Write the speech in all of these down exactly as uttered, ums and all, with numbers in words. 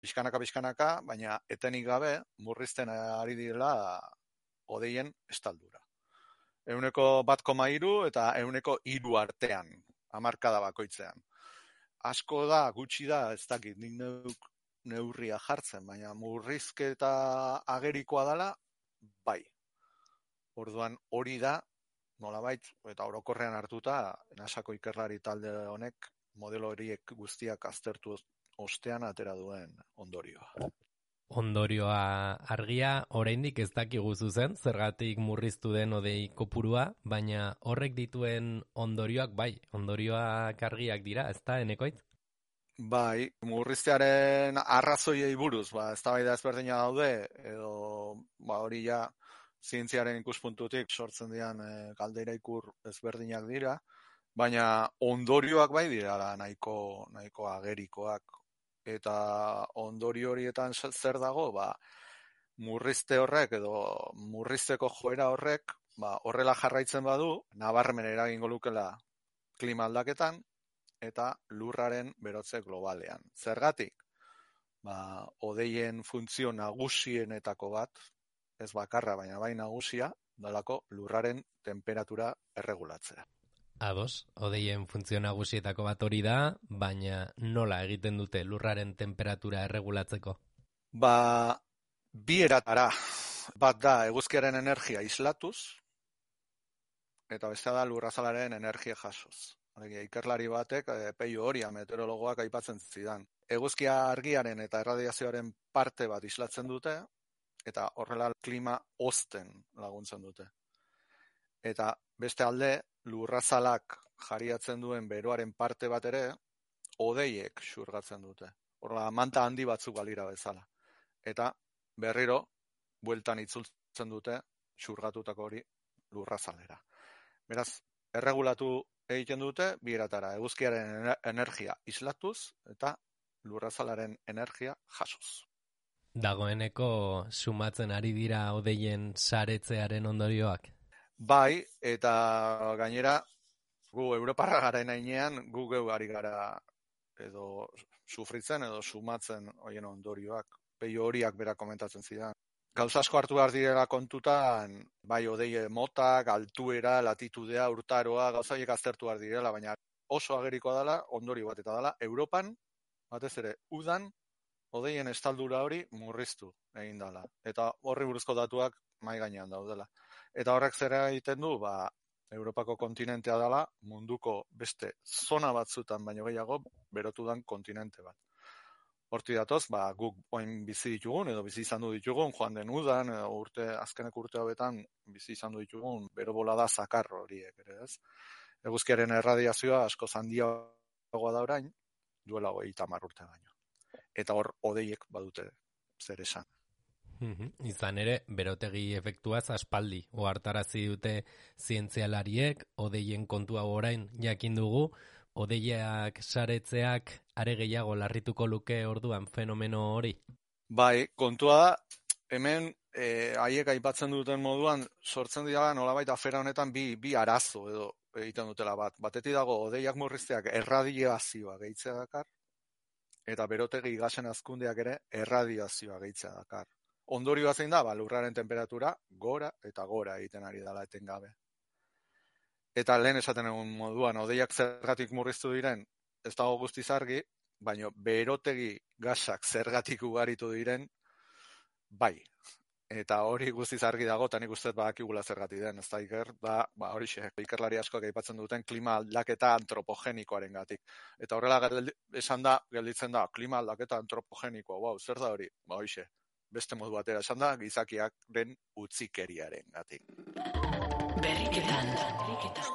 pixkanaka-pixkanaka, baina etenik gabe murrizten ari direla hodeien estaldura. Euneko bat koma hiru eta euneko hiru artean, hamarkada bakoitzean. Asko da, gutxi da, ez dakit, nik neuk neurria jartzen, baina murrizketa agerikoa dela, bai. Orduan hori da, nolabait, eta orokorrean hartuta, nasako ikerlari talde honek modelo horiek guztiak aztertu ostean atera duen ondorioa. Ondorioa argia, oraindik ez dakigu zuzen, zergatik murriztu den hodei kopurua, baina horrek dituen ondorioak bai, ondorioak argiak dira, ezta Enekoitz? Bai, murriztearen arrazoiei buruz, ba, eztabaida ezberdina daude, edo ba, hori ja zientziaren ikuspuntutik sortzen dian e, galdera ikur ezberdinak dira, baina ondorioak bai dira da nahiko, nahiko agerikoak. Eta ondorio horietan zer dago, ba, murrizte horrek edo murrizteko joera horrek, ba, horrela jarraitzen badu, nabarmen eragingo lukela klima aldaketan, eta lurraren berotze globalean. Zergatik? Ba, hodeien funtzio nagusienetako bat, ez bakarra, baina bai nagusia, dalako lurraren temperatura erregulatzea. Ados, hodeien funtzio nagusietako bat hori da, baina nola egiten dute lurraren temperatura erregulatzeko? Ba, bi eratara. Bat da eguzkiaren energia islatuz, eta beste da lurrazalaren energia jasoz. Ikerlari batek, peio horia meteorologoak aipatzen zidan. Eguzkia argiaren eta erradiazioaren parte bat islatzen dute, eta horrela klima hozten laguntzen dute. Eta beste alde, lurrazalak jariatzen duen beroaren parte bat ere, hodeiek xurgatzen dute. Horrela, manta handi batzuk balira bezala. Eta berriro, bueltan itzultzen dute, xurgatutako hori lurrazalera. Beraz, erregulatu egiten dute, bi eratara, eguzkiaren energia islatuz eta lurrazalaren energia jasoz. Dagoeneko sumatzen ari dira hodeien saretzearen ondorioak? Bai, eta gainera, gu Europarra garen ainean, gu geu ari gara edo sufritzen edo sumatzen horien ondorioak. Peio horiak bera komentatzen zidan. Gauza asko hartu behar direla kontutan, bai hodeie motak, altuera, latitudea, urtaroa, gauza horiek aztertu behar direla, baina oso agerikoa dela, ondorio bat eta dela, Europan, batez ere, udan, hodeien estaldura hori murriztu egin dela. Eta horri buruzko datuak mai gainean daudela. Eta horrek zera egiten du, ba, Europako kontinentea dela, munduko beste zona batzutan baino gehiago berotu dan kontinente bat. Horti datoz, ba, guk oin bizi ditugun, edo bizi izan du ditugun, joan den udan, edo urte, azkenek urte hauetan bizi izan du ditugun, bero bolada zakar horiek, ere ez? Eguzkiaren erradiazioa asko handiagoa da orain, duela hogeita hamar urte baino. Eta hor, hodeiek badute zer esan. Izan ere, berotegi efektuaz aspaldi, ohartarazi dute zientzialariek, hodeien kontua orain jakin dugu, hodeiak saretzeak are gehiago larrituko luke orduan fenomeno hori? Bai, kontua da, hemen e, haiek aipatzen duten moduan sortzen dira nolabait afera honetan bi, bi arazo edo egiten dutela bat. Batetik dago hodeiak murrizteak erradiazioa gehitzea dakar, eta berotegi gasen hazkundeak ere erradiazioa gehitzea dakar. Ondorioa zein da, ba, lurraren temperatura gora eta gora egiten ari dela etengabe. Eta lehen esaten egun moduan, hodeiak zergatik murriztu diren, ez dago guztiz argi, baina berotegi gasak zergatik ugaritu diren, bai. Eta hori guztiz argi dago, eta nik uste badakigula zergatik den, ez da iker, da, ba, hori xe, ikerlari askoak aipatzen duten klima aldaketa antropogenikoaren gatik. Eta horrela esan da, gelditzen da, klima aldaketa antropogenikoa, wow, zer da hori? Ba, hori xe, beste modu batera esan da, gizakiak den utzikeriaren gatik. Berriketan, berriketan.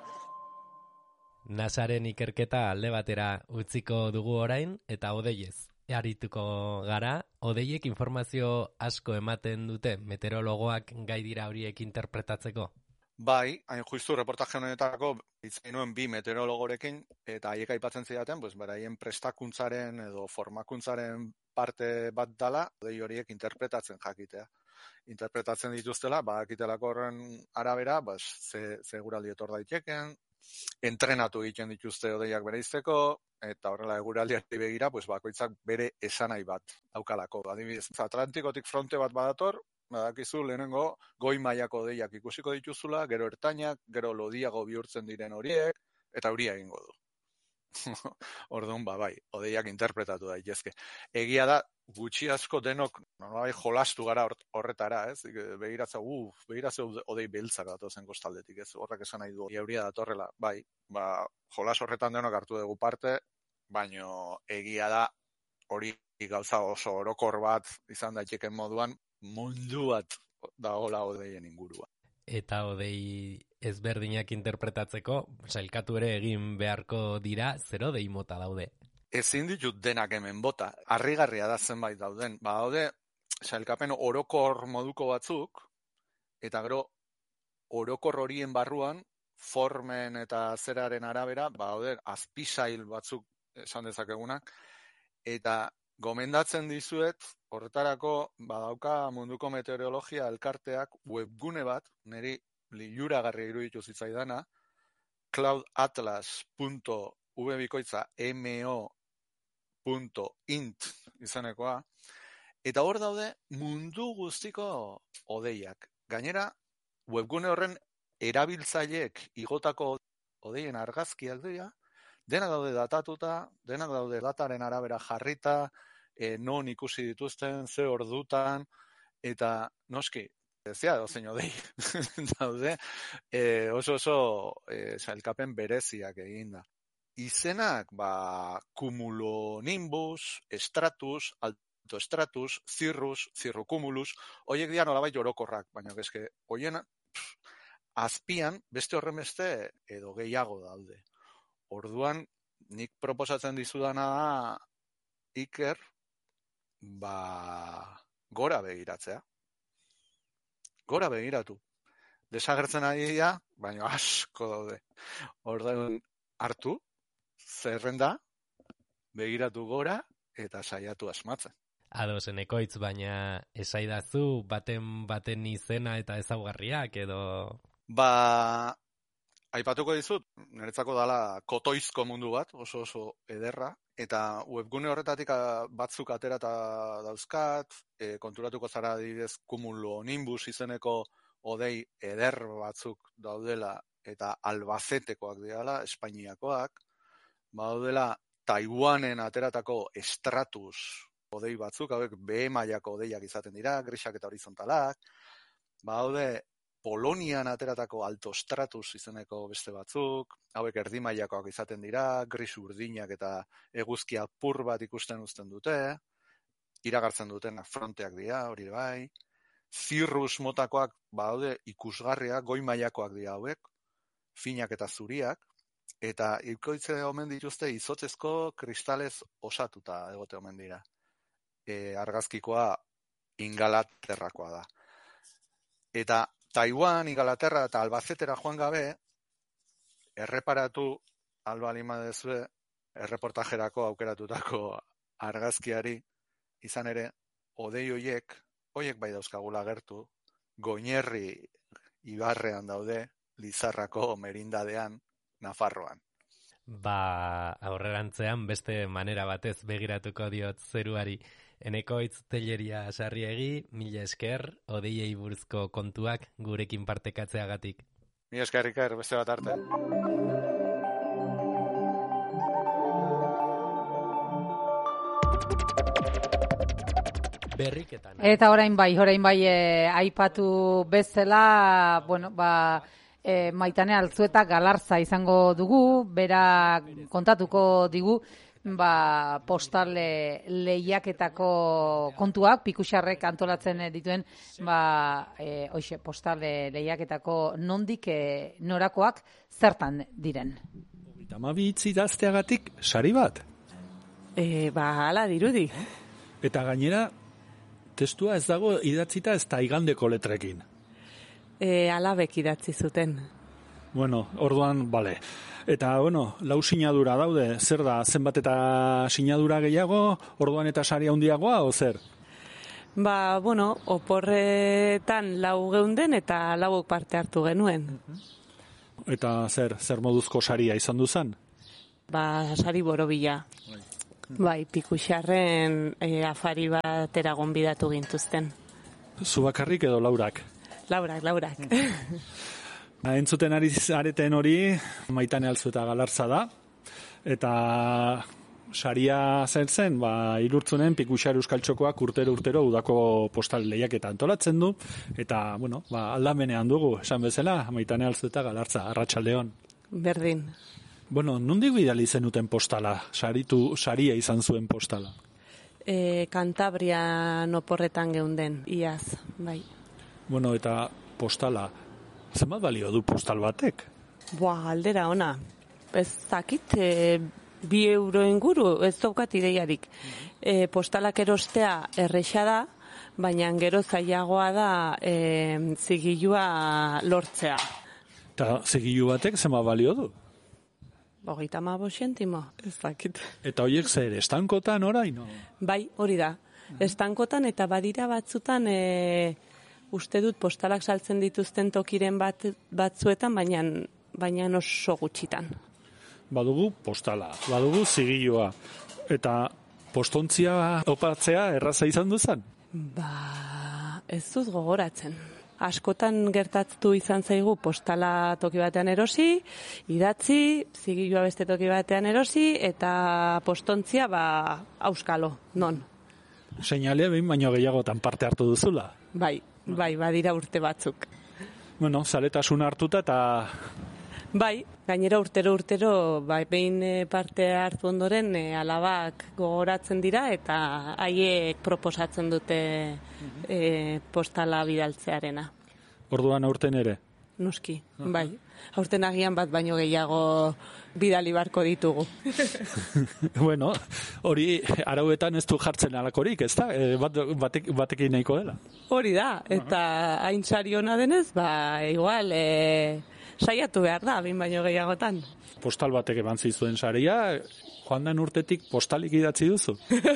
NASAren ikerketa alde batera utziko dugu orain, eta hodeiez arituko gara. Hodeiek informazio asko ematen dute meteorologoak gai dira horiek interpretatzeko? Bai, hain justu reportaje honetako hitzein nuen bi meteorologorekin, eta haiek aipatzen zidaten, pues, beraien prestakuntzaren edo formakuntzaren parte bat dala, hodei horiek interpretatzen jakitea. Interpretatzen dituztela, badakitelako horren arabera, bas, ze, ze guraldi etor daiteken, entrenatu egiten dituzte odeiak bereizteko, eta horrela eguraldiari begira, pues bakoitzak bere esanai bat daukalako. Adibidez, Atlantikotik fronte bat badator, badakizu lehenengo goi mailako odeiak ikusiko dituzula, gero ertainak, gero lodiago bihurtzen diren horiek, eta euria egingo du. Orduan, ba, bai, odeiak interpretatu daitezke. Egia da, gutxi asko denok, nolabait jolastu gara horretara, ez? Begiratza, uf, begiratza odei beltzak datozen kostaldetik, ez? Horrek esan nahi du, euria datorrela, bai, ba, jolas horretan denok hartu dugu parte, baino egia da, hori gauza oso orokor bat izan daiteken moduan, mundu bat dagoela odeien ingurua. Eta odei ezberdinak interpretatzeko, sailkatu ere egin beharko dira, zer odei mota daude? Ezin ditut denak hemen bota, harrigarria da zenbait dauden. Ba, daude, sailkapen orokor moduko batzuk, eta gero orokor horien barruan, formen eta zeraren arabera, ba, daude, azpisail batzuk esan dezakegunak, eta gomendatzen dizuet, horretarako badauka munduko meteorologia elkarteak webgune bat, niri liluragarria iruditu zitzaidana, cloudatlas puntu v bikoitza mo puntu int izanekoa, eta hor daude mundu guztiko odeiak. Gainera, webgune horren erabiltzaileek igotako odeien argazkiak dira, denak daude datatuta, denak daude dataren arabera jarrita, e, non ikusi dituzten, ze ordutan, eta noski, ez dira dozein odei daude, e, oso oso e, sailkapen bereziak eginda. Izenak, ba, cumulonimbus, stratus, altostratus, cirrus, cirrocumulus, horiek dira nolabait orokorrak, baina eske, horien azpian beste horrenbeste edo gehiago daude. Orduan, nik proposatzen dizudana da, Iker, ba, gora begiratzea. Gora begiratu. Desagertzen ari dira, baina asko daude. Orduan, hartu, zerrenda, begiratu gora, eta saiatu asmatzen. Ados, Enekoitz, baina esaidazu baten baten izena eta ezaugarriak edo... Ba... Aipatuko dizut, niretzako dala kotoizko mundu bat, oso oso ederra, eta webgune horretatik batzuk aterata dauzkat, e, konturatuko zara adibidez cumulonimbus izeneko odei eder batzuk daudela, eta albazetekoak direla, Espainiakoak, daudela Taiwanen ateratako stratus odei batzuk, hauek B mailako odeiak izaten dira, grisak eta horizontalak, daude Polonian ateratako altostratus izeneko beste batzuk, hauek erdi mailakoak izaten dira, gris urdinak eta eguzki apur bat ikusten uzten dute, iragartzen dutenak fronteak dira, hori bai, zirrus motakoak badaude ikusgarriak, goi mailakoak dira hauek, finak eta zuriak, eta ikoitze omen dituzte izotzezko kristalez osatuta egote omen dira. E, argazkikoa Ingalaterrakoa da. Eta Taiwan, Ingalaterra eta Albazetera joan gabe, erreparatu alba lima dezue, erreportajerako aukeratutako argazkiari, izan ere, odei hoiek, hoiek bai dauzkagula gertu, Goñerri ibarrean daude, Lizarrako merindadean, Nafarroan. Ba, aurrerantzean beste manera batez begiratuko diot zeruari. Enekoitz Telleria Sarriegi, mila esker, odeiei buruzko kontuak gurekin partekatzeagatik. Mila esker, Iker, beste bat arte. Berriketan. Eta orain bai, orain bai e, aipatu bezala, bueno, ba, e, Maitane Altzueta Galarza izango dugu, bera kontatuko digu, ba, postal lehiaketako kontuak, Pikuxarrek antolatzen dituen, ba, e, oixe, postal lehiaketako nondik e, norakoak zertan diren. Hamabi hitz idazteagatik sari bat? E, ba, hala dirudi. Eta gainera, testua ez dago idatzita ez da igandeko letrekin. E, alabek idatzi zuten. Bueno, orduan, bale. Eta, bueno, lau sinadura daude, zer da, zenbat eta sinadura gehiago, orduan eta sari handiagoa, o zer? Ba, bueno, oporretan lau geunden eta lauok parte hartu genuen. Eta zer, zer moduzko saria izan duzan? Ba, sari borobila. Bai, Pikuxarren e, afari batera gonbidatu gintuzten. Zu bakarrik edo laurak? Laurak, laurak. Ba, entzuten ari areten hori, Maitane Altzueta Galarza da, eta saria zer zen, ba, Irurtzunen Pikuxar Euskaltxokoak urtero urtero udako postal lehiaketa antolatzen du, eta, bueno, ba, aldamenean dugu, esan bezala, Maitane Altzueta Galarza, arratsaldeon. Berdin. Bueno, nondik bidali zenuten postala? Saritu, saria izan zuen postala? E, Kantabrian oporretan geunden, iaz, bai. Bueno, eta postala, zenbat balio du postal batek? Boa, aldera ona. Ez dakit, e, bi euro inguru, ez daukat ideiarik. E, postalak erostea erresa da, baina gero zailagoa da e, zigilua lortzea. Eta zigilu batek zenbat balio du? Hogeita hamabost zentimo, ez dakit. Eta horiek zer, estankotan orain? Bai, hori da. Estankotan eta badira batzutan e, uste dut postalak saltzen dituzten tokiren bat, batzuetan, baina baina oso gutxitan. Badugu postala, badugu zigilua, eta postontzia opatzea erraza izan duzan? Ba, ez dut gogoratzen. Askotan gertatu izan zaigu postala toki batean erosi, idatzi, zigilua beste toki batean erosi, eta postontzia, ba, auskalo, non. Seinalea behin baino gehiagotan parte hartu duzula? Bai, bai, badira urte batzuk. Bueno, zaletasuna hartuta eta... Bai, gainera urtero urtero bai, behin parte hartu ondoren e, alabak gogoratzen dira eta haiek proposatzen dute e, postala bidaltzearena. Orduan aurten ere? Noski, bai. Aurten agian bat baino gehiago bidali barko ditugu. Bueno, hori arauetan ez du jartzen alakorik, ez da? E, bat, batek, batekin nahiko dela? Hori da, eta hain sari ona denez, ba, igual... E, saiatu behar da, bin baino gehiagotan. Postal batek eman zizuen saria, joan den urtetik postalik idatzi duzu?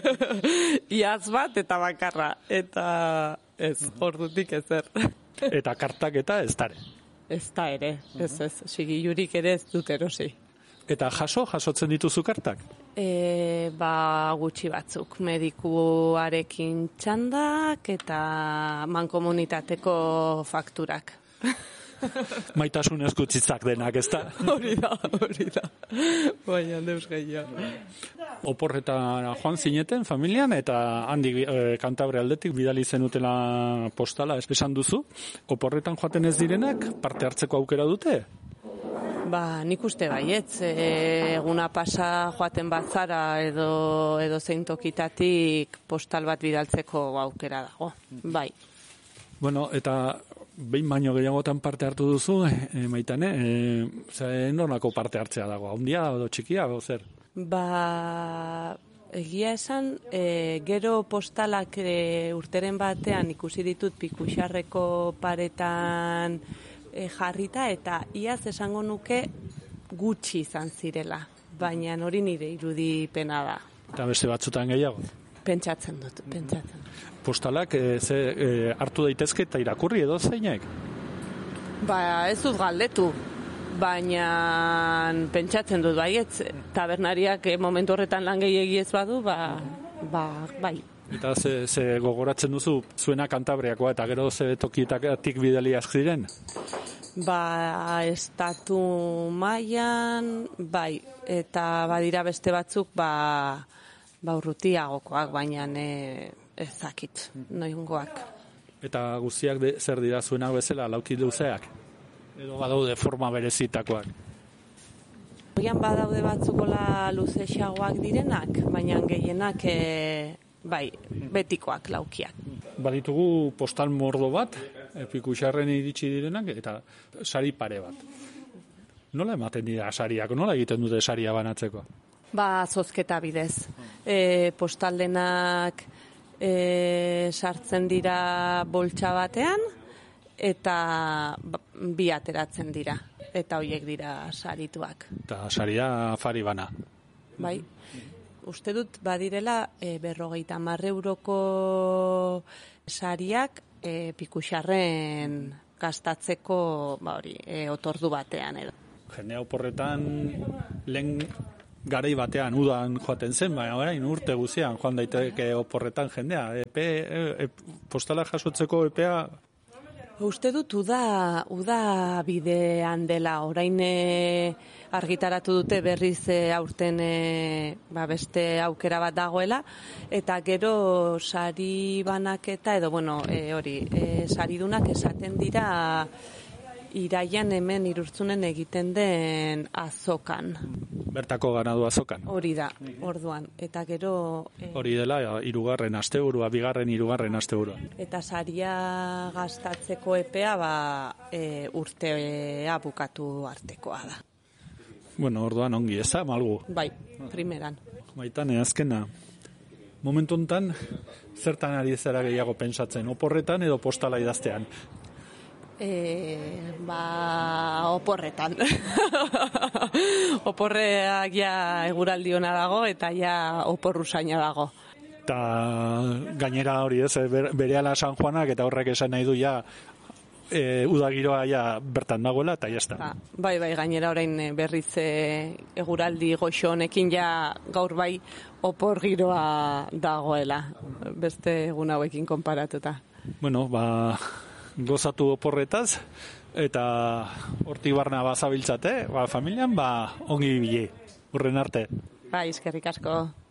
Iaz bat eta bakarra, eta ez, ordutik ezer. Eta kartak eta ez dare? Ez da ere, ez ez, sigilurik ere ez dut erosi. Eta jaso, jasotzen dituzu kartak? E, ba, gutxi batzuk, medikuarekin txandak eta mankomunitateko fakturak. Maitasun eskutzitzak denak, ez da? Hori da, hori da. Baina, deus gehiago. Oporretara joan zineten familian, eta handik e, Kantabre aldetik bidali zenutela postala, esan duzu. Oporretan joaten ez direnak, parte hartzeko aukera dute? Ba, nik uste baietz, e, eguna pasa joaten batzara edo, edo zein tokitatik postal bat bidaltzeko aukera dago, bai. Bueno, eta behin baino gehiagotan parte hartu duzu, e, Maitane, e, ze nolako parte hartzea dago, handia edo txikia, edo zer? Ba, egia esan, e, gero postalak e, urteren batean ikusi ditut Pikuxarreko paretan e, jarrita, eta iaz esango nuke gutxi izan zirela, baina hori nire irudipena da. Eta beste batzutan gehiago? Pentsatzen dut, pentsatzen dut. Postalak e, ze, e, hartu daitezke eta irakurri edo zeinek? Ba, ez dut galdetu, baina pentsatzen dut, baietz, tabernariak e, momentu horretan lan gehiegi ez badu, ba, ba, bai. Eta ze, ze gogoratzen duzu, zuena Kantabriakoa eta gero ze tokietatik bidaliak ziren? Ba, estatu mailan, bai, eta badira beste batzuk, ba, ba urrutiagokoak, baina e, ez dakit, noingoak. Eta guztiak de, zer dira zuenak bezala, lauki luzeak? Edo badaude forma berezitakoak? Oian badaude batzukola luzexagoak direnak, baina gehienak e, bai, betikoak laukiak. Baditugu postal mordo bat, Pikuxarren iritsi direnak, eta sari pare bat. Nola ematen dira sariak? Nola egiten dute saria banatzeko? Ba, zozketa bidez. E, postaldenak e, sartzen dira boltsa batean, eta bi ateratzen dira. Eta hoiek dira sarituak. Eta saria afari bana. Bai. Uste dut badirela e, berrogeita hamar euroko sariak e, Pikuxarren gastatzeko ba hori, e, otordu batean edo. Jendea oporretan lehen garai batean udan joaten zen, baina orain urte guzian joan daiteke oporretan jendea. Epe, e, e, postala jasotzeko epea Uste dut uda, uda bidean dela, orain e, argitaratu dute berriz e, aurten e, ba, beste aukera bat dagoela, eta gero sari banaketa edo, bueno, e, hori, e, saridunak esaten dira iraian hemen Irurtzunen egiten den azokan. Bertako ganadu azokan. Hori da, orduan, eta gero... E, Hori dela, hirugarren asteburua, bigarren hirugarren asteburua. Eta saria gastatzeko epea ba, e, urtea bukatu artekoa da. Bueno, orduan ongi, eza, malgu. Bai, primeran. Maitane, azkena, momentu honetan, zertan ari zara gehiago pentsatzen, oporretan edo postala idaztean? E, ba, oporretan. Oporreak ja eguraldi ona dago eta ja oporruzaina dago. Eta gainera hori ez, berehala San Juanak eta horrek esan nahi du ja e, udagiroa ja bertan dagoela eta jazta. Ba, bai, bai, gainera orain berriz e, eguraldi goxo honekin ja gaur bai opor giroa dagoela, beste egun hauekin konparatuta. Bueno, ba... gozatu oporretaz, eta hortik barna bazabiltzate, ba, familian, ba, ongi bile, urren arte. Bai, eskerrik asko.